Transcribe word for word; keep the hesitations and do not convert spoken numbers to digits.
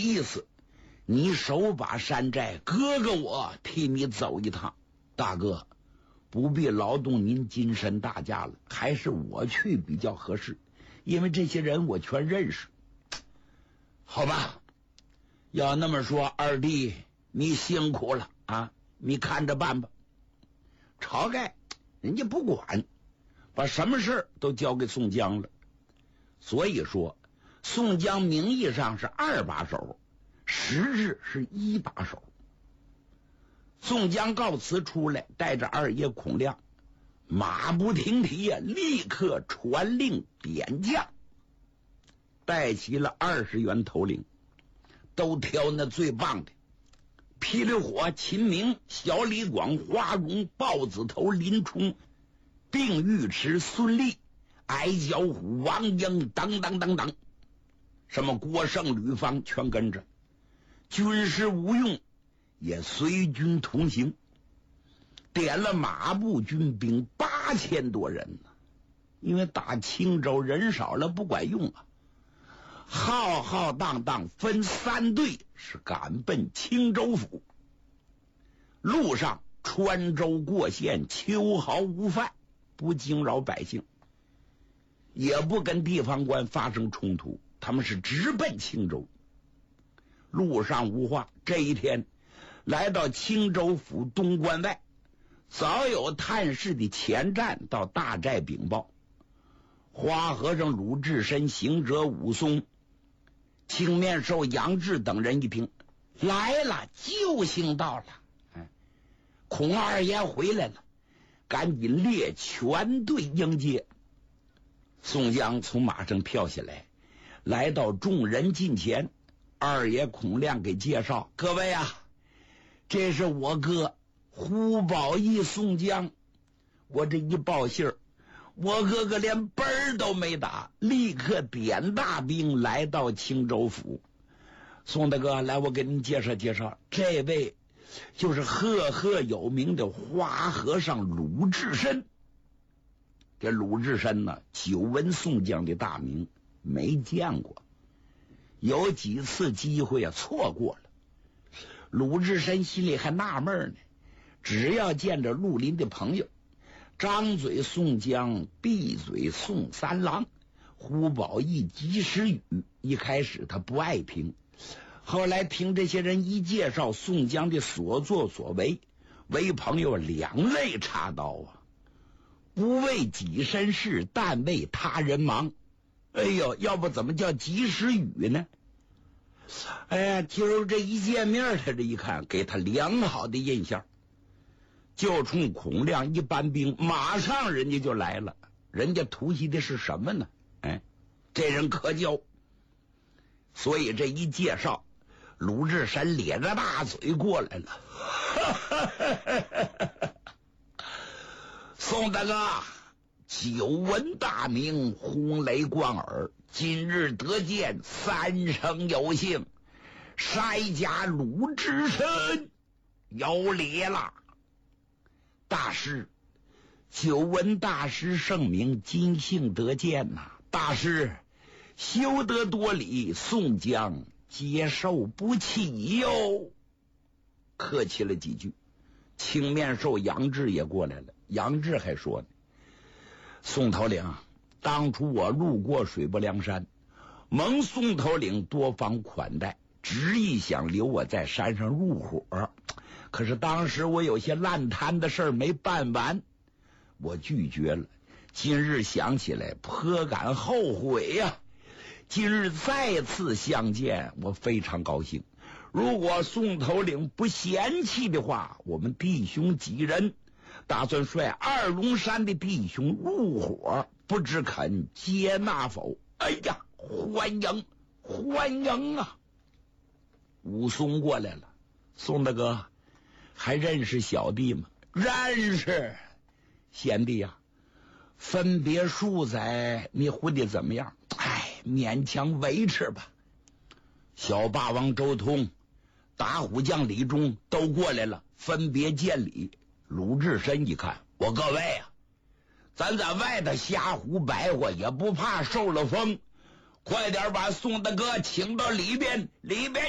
意思，你手把山寨，哥哥我替你走一趟。大哥，不必劳动您金身大驾了，还是我去比较合适，因为这些人我全认识。好吧，要那么说，二弟你辛苦了啊，你看着办吧。晁盖人家不管，把什么事都交给宋江了。所以说宋江名义上是二把手，实质是一把手。宋江告辞出来，带着二爷孔亮，马不停蹄呀，立刻传令点将，带齐了二十员头领，都挑那最棒的：霹雳火、秦明、小李广、花荣、豹子头、林冲、并尉迟、孙立、矮脚虎、王英等等等等，什么郭盛、吕方全跟着。军师吴用也随军同行，点了马步军兵八千多人呢。因为打青州人少了不管用啊，浩浩荡荡分三队是赶奔青州府。路上穿州过县，秋毫无犯，不惊扰百姓，也不跟地方官发生冲突，他们是直奔青州。路上无话，这一天来到青州府东关外，早有探视的前站到大寨禀报。花和尚鲁智深、行者武松、青面兽杨志等人一听，来了，救星到了，哎，孔二爷回来了，赶紧列全队迎接。宋江从马上跳下来，来到众人近前，二爷孔亮给介绍：各位啊，这是我哥胡宝义宋江。我这一报信儿，我哥哥连奔儿都没打，立刻点大兵来到青州府。宋大哥，来，我给您介绍介绍，这位就是赫赫有名的花和尚鲁智深。这鲁智深呢，久闻宋江的大名，没见过，有几次机会啊错过了。鲁智深心里还纳闷呢，只要见着绿林的朋友，张嘴宋江，闭嘴宋三郎，胡宝义、及时雨。一开始他不爱听，后来听这些人一介绍宋江的所作所为，为朋友两肋插刀啊，不为己身事，但为他人忙。哎呦，要不怎么叫及时雨呢？哎呀，今儿这一见面，他这一看，给他良好的印象，就冲孔亮一班兵，马上人家就来了。人家图袭的是什么呢？哎，这人可交。所以这一介绍，鲁智深咧着大嘴过来了。宋大哥，久闻大名，轰雷贯耳，今日得见，三生有幸，筛甲鲁智深有礼了。大师，久闻大师圣名，今幸得见呐、啊。大师休得多礼，宋江接受不起哟。客气了几句，青面兽杨志也过来了。杨志还说呢，宋头领，当初我路过水泊梁山，蒙宋头领多方款待，执意想留我在山上入伙，可是当时我有些烂摊的事儿没办完，我拒绝了。今日想起来颇感后悔呀、啊！今日再次相见，我非常高兴。如果宋头领不嫌弃的话，我们弟兄几人打算率二龙山的弟兄入伙，不知肯接纳否？哎呀，欢迎欢迎啊！武松过来了。宋大哥，还认识小弟吗？认识。贤弟啊，分别数载，你混的怎么样？哎，勉强维持吧。小霸王周通、打虎将李忠都过来了，分别见礼。鲁智深一看，我各位啊，咱在外头瞎胡白活，也不怕受了风，快点把宋大哥请到里边，里边